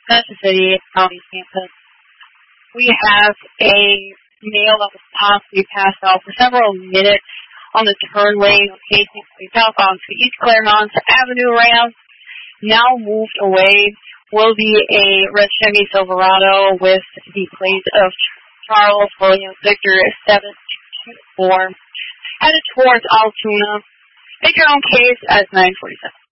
Kansas City, County, Kansas. We have a male that was possibly passed out for several minutes on the turn lane facing southbound to East Claremont Avenue ramp. Now moved away will be a red Chevy Silverado with the plate of Charles Williams Victor 724 headed towards Altoona. Make your own case at 9:47.